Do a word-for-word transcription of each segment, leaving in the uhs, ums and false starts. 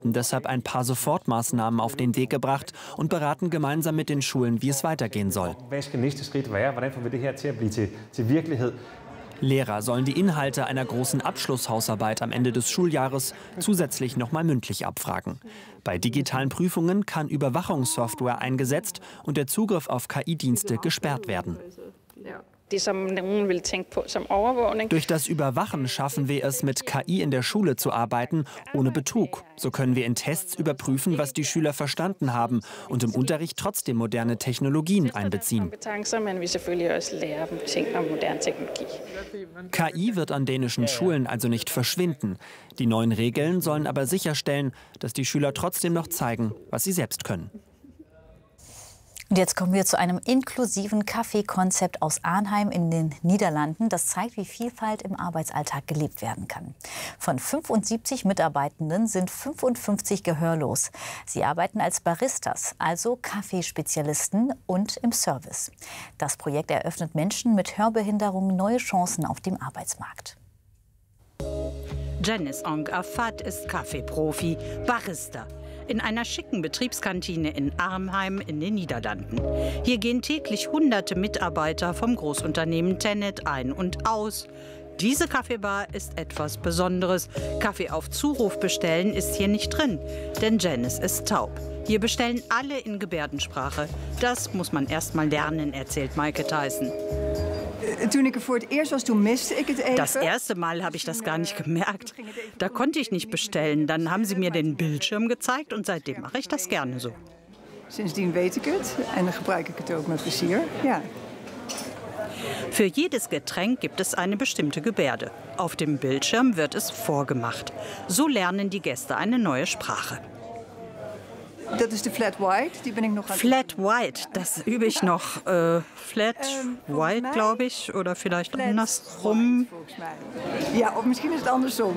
deshalb ein paar Sofortmaßnahmen auf den Weg gebracht und beraten gemeinsam mit den Schulen, wie es weitergehen soll. Lehrer sollen die Inhalte einer großen Abschlusshausarbeit am Ende des Schuljahres zusätzlich nochmal mündlich abfragen. Bei digitalen Prüfungen kann Überwachungssoftware eingesetzt und der Zugriff auf K I-Dienste gesperrt werden. Durch das Überwachen schaffen wir es, mit K I in der Schule zu arbeiten, ohne Betrug. So können wir in Tests überprüfen, was die Schüler verstanden haben und im Unterricht trotzdem moderne Technologien einbeziehen. K I wird an dänischen Schulen also nicht verschwinden. Die neuen Regeln sollen aber sicherstellen, dass die Schüler trotzdem noch zeigen, was sie selbst können. Und jetzt kommen wir zu einem inklusiven Kaffeekonzept aus Arnhem in den Niederlanden. Das zeigt, wie Vielfalt im Arbeitsalltag gelebt werden kann. Von fünfundsiebzig Mitarbeitenden sind fünfundfünfzig gehörlos. Sie arbeiten als Baristas, also Kaffeespezialisten, und im Service. Das Projekt eröffnet Menschen mit Hörbehinderungen neue Chancen auf dem Arbeitsmarkt. Janice Ong-Afat ist Kaffeeprofi, Barista. In einer schicken Betriebskantine in Arnhem in den Niederlanden. Hier gehen täglich hunderte Mitarbeiter vom Großunternehmen Tennet ein und aus. Diese Kaffeebar ist etwas Besonderes. Kaffee auf Zuruf bestellen ist hier nicht drin, denn Janice ist taub. Hier bestellen alle in Gebärdensprache. Das muss man erst mal lernen, erzählt Maike Thijssen. Toen ik er voor het eerst was, toen miste ik het even. Das erste Mal habe ich das gar nicht gemerkt. Da konnte ich nicht bestellen. Dann haben sie mir den Bildschirm gezeigt und seitdem mache ich das gerne so. Sindsdien weet ik het en dan gebruik ik het ook met plezier. Ja. Für jedes Getränk gibt es eine bestimmte Gebärde. Auf dem Bildschirm wird es vorgemacht. So lernen die Gäste eine neue Sprache. Dat is de Flat White, die ben ik nog aan Flat White, das übe ich noch. Äh, Flat White, glaube ich, oder vielleicht andersrum. Ja, of misschien is het andersom.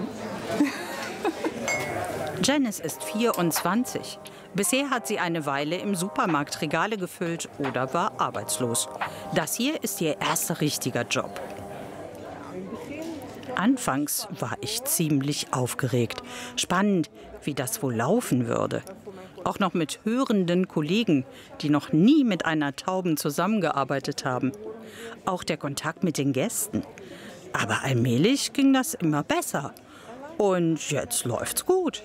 Janice ist vierundzwanzig. Bisher hat sie eine Weile im Supermarkt Regale gefüllt oder war arbeitslos. Das hier ist ihr erster richtiger Job. Anfangs war ich ziemlich aufgeregt. Spannend, wie das wohl laufen würde. Auch noch mit hörenden Kollegen, die noch nie mit einer Tauben zusammengearbeitet haben. Auch der Kontakt mit den Gästen. Aber allmählich ging das immer besser. Und jetzt läuft's gut.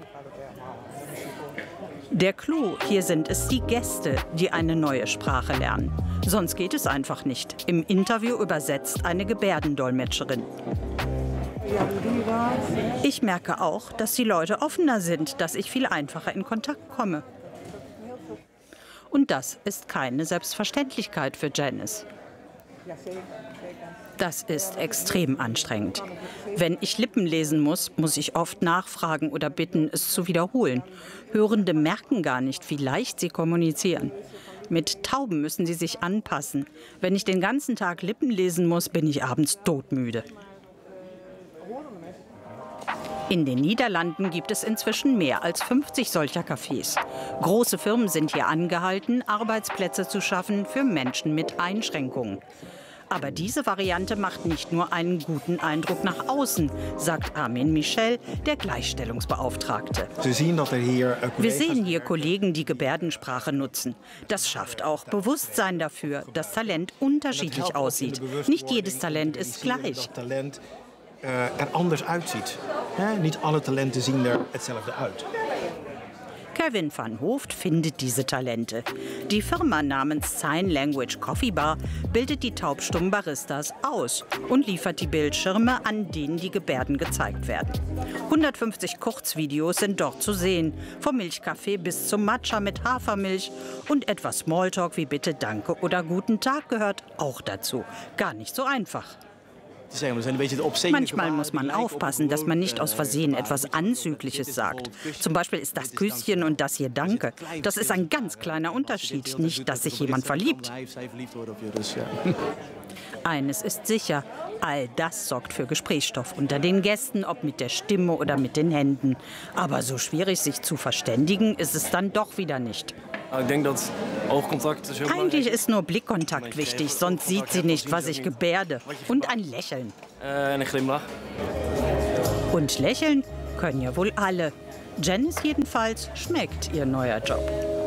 Der Clou, hier sind es die Gäste, die eine neue Sprache lernen. Sonst geht es einfach nicht. Im Interview übersetzt eine Gebärdendolmetscherin. Ich merke auch, dass die Leute offener sind, dass ich viel einfacher in Kontakt komme. Und das ist keine Selbstverständlichkeit für Janice. Das ist extrem anstrengend. Wenn ich Lippen lesen muss, muss ich oft nachfragen oder bitten, es zu wiederholen. Hörende merken gar nicht, wie leicht sie kommunizieren. Mit Tauben müssen sie sich anpassen. Wenn ich den ganzen Tag Lippen lesen muss, bin ich abends todmüde. In den Niederlanden gibt es inzwischen mehr als fünfzig solcher Cafés. Große Firmen sind hier angehalten, Arbeitsplätze zu schaffen für Menschen mit Einschränkungen. Aber diese Variante macht nicht nur einen guten Eindruck nach außen, sagt Armin Michel, der Gleichstellungsbeauftragte. Wir sehen hier Kollegen, die Gebärdensprache nutzen. Das schafft auch Bewusstsein dafür, dass Talent unterschiedlich aussieht. Nicht jedes Talent ist gleich. er anders uitziet. He, niet alle talenten zien er hetzelfde uit. Kevin van Hooft findet diese Talente. Die Firma namens Sign Language Coffee Bar bildet die taubstummen Baristas aus und liefert die Bildschirme, an denen die Gebärden gezeigt werden. hundertfünfzig Kurzvideos sind dort zu sehen, vom Milchkaffee bis zum Matcha mit Hafermilch, und etwas Smalltalk wie Bitte, Danke oder Guten Tag gehört auch dazu. Gar nicht so einfach. Manchmal muss man aufpassen, dass man nicht aus Versehen etwas Anzügliches sagt. Zum Beispiel ist das Küsschen und das hier Danke. Das ist ein ganz kleiner Unterschied, nicht, dass sich jemand verliebt. Eines ist sicher, all das sorgt für Gesprächsstoff unter den Gästen, ob mit der Stimme oder mit den Händen. Aber so schwierig, sich zu verständigen, ist es dann doch wieder nicht. Eigentlich ist nur Blickkontakt wichtig, sonst sieht sie nicht, was ich gebärde. Und ein Lächeln. Und lächeln können ja wohl alle. Janice jedenfalls schmeckt ihr neuer Job.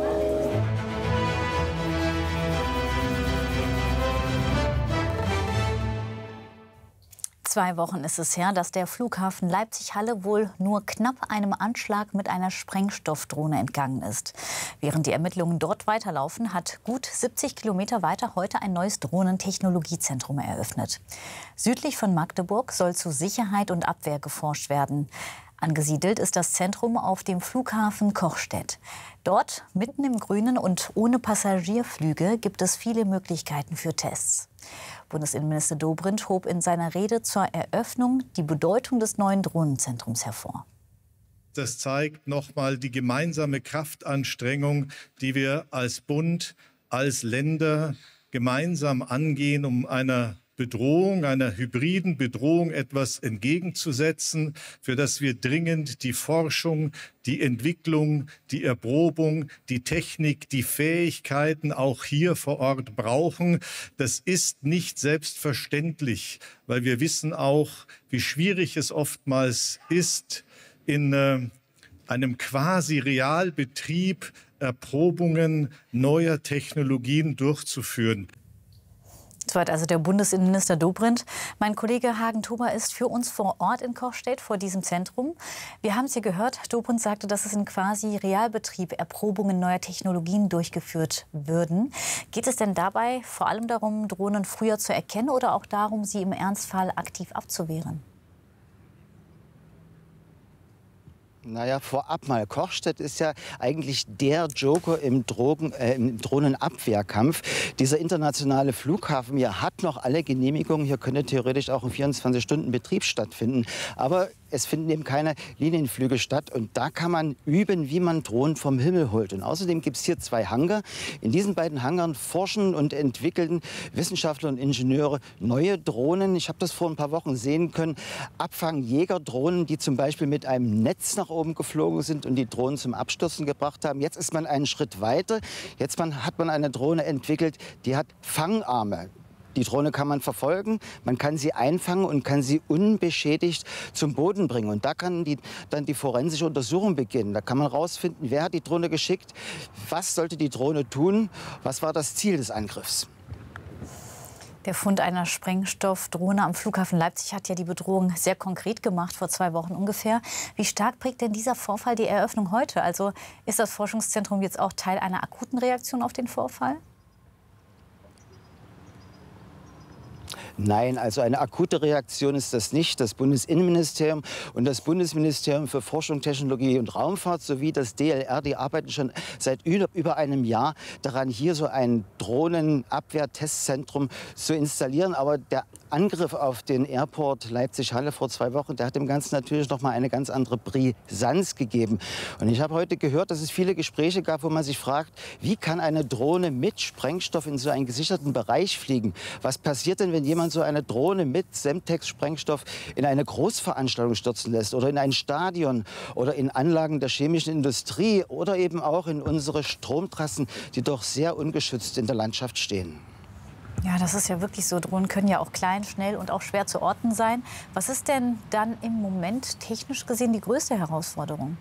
Zwei Wochen ist es her, dass der Flughafen Leipzig-Halle wohl nur knapp einem Anschlag mit einer Sprengstoffdrohne entgangen ist. Während die Ermittlungen dort weiterlaufen, hat gut siebzig Kilometer weiter heute ein neues Drohnentechnologiezentrum eröffnet. Südlich von Magdeburg soll zu Sicherheit und Abwehr geforscht werden. Angesiedelt ist das Zentrum auf dem Flughafen Kochstedt. Dort, mitten im Grünen und ohne Passagierflüge, gibt es viele Möglichkeiten für Tests. Bundesinnenminister Dobrindt hob in seiner Rede zur Eröffnung die Bedeutung des neuen Drohnenzentrums hervor. Das zeigt nochmal die gemeinsame Kraftanstrengung, die wir als Bund, als Länder gemeinsam angehen, um einer Bedrohung, einer hybriden Bedrohung etwas entgegenzusetzen, für das wir dringend die Forschung, die Entwicklung, die Erprobung, die Technik, die Fähigkeiten auch hier vor Ort brauchen. Das ist nicht selbstverständlich, weil wir wissen auch, wie schwierig es oftmals ist, in äh, einem quasi Realbetrieb Erprobungen neuer Technologien durchzuführen. Soweit also der Bundesinnenminister Dobrindt. Mein Kollege Hagen Thuber ist für uns vor Ort in Kochstedt vor diesem Zentrum. Wir haben es hier gehört, Dobrindt sagte, dass es in quasi Realbetrieb Erprobungen neuer Technologien durchgeführt würden. Geht es denn dabei vor allem darum, Drohnen früher zu erkennen oder auch darum, sie im Ernstfall aktiv abzuwehren? Naja, vorab mal, Kochstedt ist ja eigentlich der Joker im, Drogen, äh, im Drohnenabwehrkampf. Dieser internationale Flughafen hier hat noch alle Genehmigungen. Hier könnte theoretisch auch ein vierundzwanzig Stunden Betrieb stattfinden. Aber es finden eben keine Linienflüge statt. Und da kann man üben, wie man Drohnen vom Himmel holt. Und außerdem gibt es hier zwei Hangar. In diesen beiden Hangaren forschen und entwickeln Wissenschaftler und Ingenieure neue Drohnen. Ich habe das vor ein paar Wochen sehen können. Abfangjägerdrohnen, die zum Beispiel mit einem Netz nach oben geflogen sind und die Drohnen zum Abstürzen gebracht haben. Jetzt ist man einen Schritt weiter. Jetzt man, hat man eine Drohne entwickelt, die hat Fangarme. Die Drohne kann man verfolgen, man kann sie einfangen und kann sie unbeschädigt zum Boden bringen. Und da kann die, dann die forensische Untersuchung beginnen. Da kann man herausfinden, wer hat die Drohne geschickt, was sollte die Drohne tun, was war das Ziel des Angriffs. Der Fund einer Sprengstoffdrohne am Flughafen Leipzig hat ja die Bedrohung sehr konkret gemacht, vor zwei Wochen ungefähr. Wie stark prägt denn dieser Vorfall die Eröffnung heute? Also ist das Forschungszentrum jetzt auch Teil einer akuten Reaktion auf den Vorfall? Nein, also eine akute Reaktion ist das nicht. Das Bundesinnenministerium und das Bundesministerium für Forschung, Technologie und Raumfahrt sowie das D L R, die arbeiten schon seit über einem Jahr daran, hier so ein Drohnenabwehr-Testzentrum zu installieren. Aber der Angriff auf den Airport Leipzig-Halle vor zwei Wochen, der hat dem Ganzen natürlich noch mal eine ganz andere Brisanz gegeben. Und ich habe heute gehört, dass es viele Gespräche gab, wo man sich fragt, wie kann eine Drohne mit Sprengstoff in so einen gesicherten Bereich fliegen? Was passiert denn, wenn jemand so eine Drohne mit Semtex-Sprengstoff in eine Großveranstaltung stürzen lässt oder in ein Stadion oder in Anlagen der chemischen Industrie oder eben auch in unsere Stromtrassen, die doch sehr ungeschützt in der Landschaft stehen? Ja, das ist ja wirklich so. Drohnen können ja auch klein, schnell und auch schwer zu orten sein. Was ist denn dann im Moment technisch gesehen die größte Herausforderung?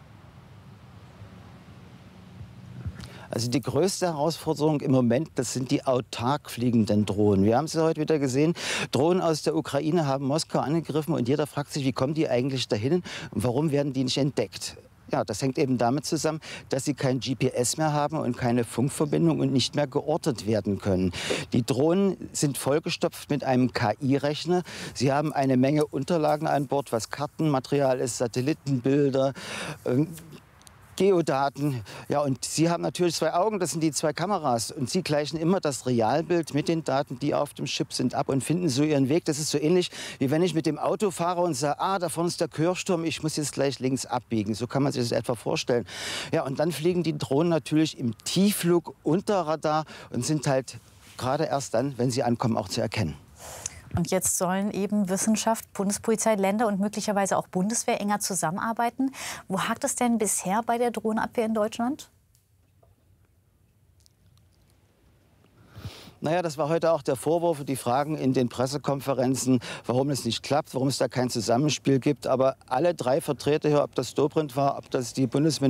Also die größte Herausforderung im Moment, das sind die autark fliegenden Drohnen. Wir haben es ja heute wieder gesehen, Drohnen aus der Ukraine haben Moskau angegriffen und jeder fragt sich, wie kommen die eigentlich dahin und warum werden die nicht entdeckt? Ja, das hängt eben damit zusammen, dass sie kein G P S mehr haben und keine Funkverbindung und nicht mehr geortet werden können. Die Drohnen sind vollgestopft mit einem K I-Rechner. Sie haben eine Menge Unterlagen an Bord, was Kartenmaterial ist, Satellitenbilder, äh, Geodaten. Ja, und Sie haben natürlich zwei Augen, das sind die zwei Kameras. Und Sie gleichen immer das Realbild mit den Daten, die auf dem Chip sind, ab und finden so Ihren Weg. Das ist so ähnlich, wie wenn ich mit dem Auto fahre und sage, ah, da vorne ist der Kirchturm, ich muss jetzt gleich links abbiegen. So kann man sich das etwa vorstellen. Ja, und dann fliegen die Drohnen natürlich im Tiefflug unter Radar und sind halt gerade erst dann, wenn sie ankommen, auch zu erkennen. Und jetzt sollen eben Wissenschaft, Bundespolizei, Länder und möglicherweise auch Bundeswehr enger zusammenarbeiten. Wo hakt es denn bisher bei der Drohnenabwehr in Deutschland? Naja, das war heute auch der Vorwurf, die Fragen in den Pressekonferenzen, warum es nicht klappt, warum es da kein Zusammenspiel gibt. Aber alle drei Vertreter hier, ob das Dobrindt war, ob das die Bundesministerin